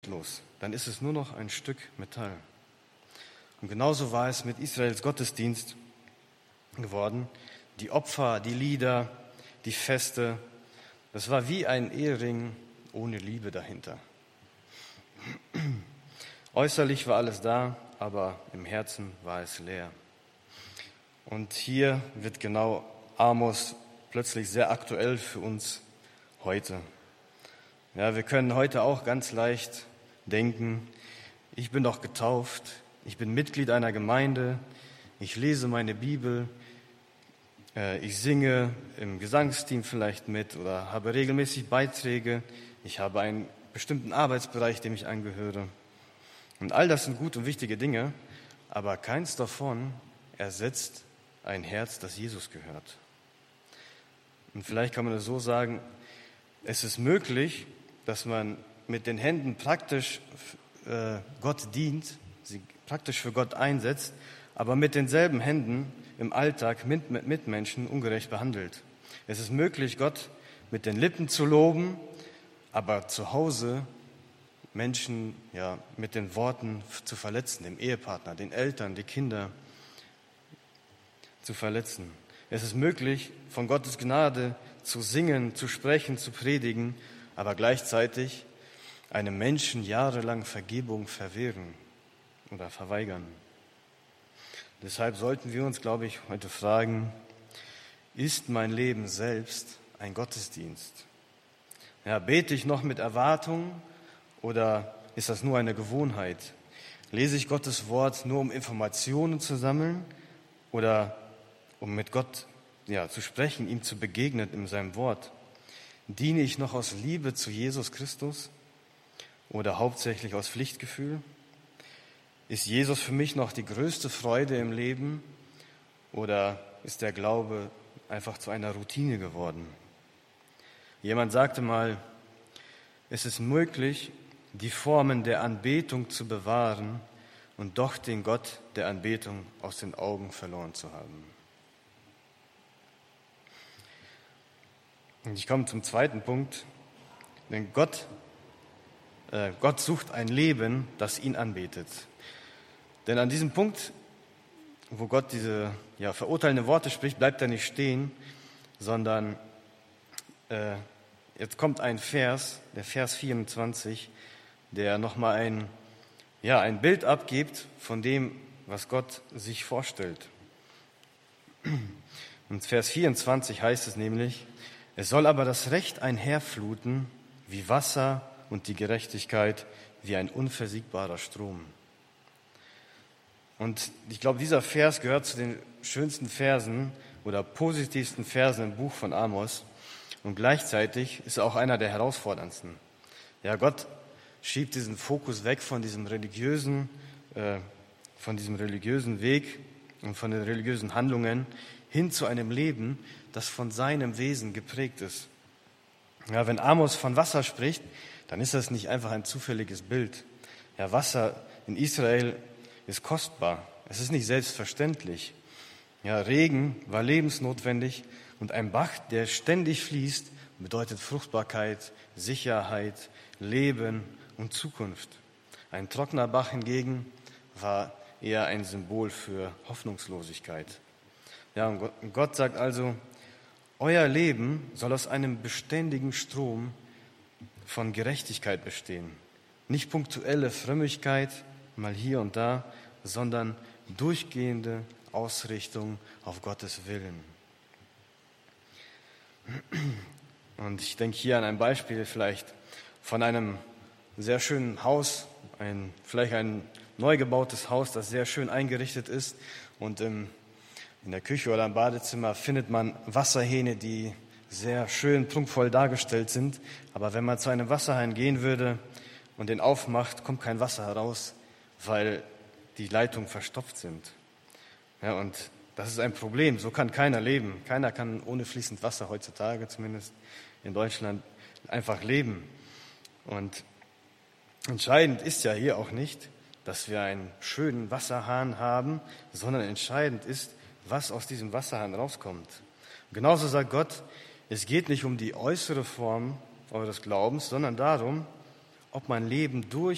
wertlos. Dann ist es nur noch ein Stück Metall. Und genauso war es mit Israels Gottesdienst geworden. Die Opfer, die Lieder, die Feste, das war wie ein Ehering ohne Liebe dahinter. Äußerlich war alles da, aber im Herzen war es leer. Und hier wird genau Amos plötzlich sehr aktuell für uns heute. Ja, wir können heute auch ganz leicht denken, ich bin doch getauft, ich bin Mitglied einer Gemeinde, ich lese meine Bibel, ich singe im Gesangsteam vielleicht mit oder habe regelmäßig Beiträge, ich habe einen bestimmten Arbeitsbereich, dem ich angehöre. Und all das sind gute und wichtige Dinge, aber keins davon ersetzt ein Herz, das Jesus gehört. Und vielleicht kann man es so sagen, es ist möglich, dass man mit den Händen praktisch Gott dient, sie praktisch für Gott einsetzt, aber mit denselben Händen im Alltag Mitmenschen ungerecht behandelt. Es ist möglich, Gott mit den Lippen zu loben, aber zu Hause Menschen mit den Worten zu verletzen, den Ehepartner, den Eltern, die Kinder zu verletzen. Es ist möglich, von Gottes Gnade zu singen, zu sprechen, zu predigen, aber gleichzeitig einem Menschen jahrelang Vergebung verwehren oder verweigern. Deshalb sollten wir uns, glaube ich, heute fragen, ist mein Leben selbst ein Gottesdienst? Ja, bete ich noch mit Erwartung oder ist das nur eine Gewohnheit? Lese ich Gottes Wort nur, um Informationen zu sammeln oder um mit Gott zu sprechen, ihm zu begegnen in seinem Wort? Diene ich noch aus Liebe zu Jesus Christus oder hauptsächlich aus Pflichtgefühl? Ist Jesus für mich noch die größte Freude im Leben oder ist der Glaube einfach zu einer Routine geworden? Jemand sagte mal, es ist möglich, die Formen der Anbetung zu bewahren und doch den Gott der Anbetung aus den Augen verloren zu haben. Und ich komme zum zweiten Punkt, denn Gott sucht ein Leben, das ihn anbetet. Denn an diesem Punkt, wo Gott diese verurteilenden Worte spricht, bleibt er nicht stehen, sondern jetzt kommt ein Vers, der Vers 24, der nochmal ein Bild abgibt von dem, was Gott sich vorstellt. Und Vers 24 heißt es nämlich, es soll aber das Recht einherfluten wie Wasser und die Gerechtigkeit wie ein unversiegbarer Strom. Und ich glaube, dieser Vers gehört zu den schönsten Versen oder positivsten Versen im Buch von Amos. Und gleichzeitig ist er auch einer der herausforderndsten. Ja, Gott schiebt diesen Fokus weg von diesem religiösen Weg und von den religiösen Handlungen hin zu einem Leben, das von seinem Wesen geprägt ist. Ja, wenn Amos von Wasser spricht, dann ist das nicht einfach ein zufälliges Bild. Ja, Wasser in Israel ist kostbar. Es ist nicht selbstverständlich. Ja, Regen war lebensnotwendig und ein Bach, der ständig fließt, bedeutet Fruchtbarkeit, Sicherheit, Leben und Zukunft. Ein trockener Bach hingegen war eher ein Symbol für Hoffnungslosigkeit. Ja, und Gott sagt also, euer Leben soll aus einem beständigen Strom von Gerechtigkeit bestehen. Nicht punktuelle Frömmigkeit, mal hier und da, sondern durchgehende Ausrichtung auf Gottes Willen. Und ich denke hier an ein Beispiel vielleicht von einem sehr schönen Haus, vielleicht ein neu gebautes Haus, das sehr schön eingerichtet ist. Und in der Küche oder im Badezimmer findet man Wasserhähne, die sehr schön prunkvoll dargestellt sind. Aber wenn man zu einem Wasserhahn gehen würde und den aufmacht, kommt kein Wasser heraus, weil die Leitungen verstopft sind. Ja, und das ist ein Problem. So kann keiner leben. Keiner kann ohne fließend Wasser heutzutage, zumindest in Deutschland, einfach leben. Und entscheidend ist ja hier auch nicht, dass wir einen schönen Wasserhahn haben, sondern entscheidend ist, was aus diesem Wasserhahn rauskommt. Genauso sagt Gott, es geht nicht um die äußere Form eures Glaubens, sondern darum, ob mein Leben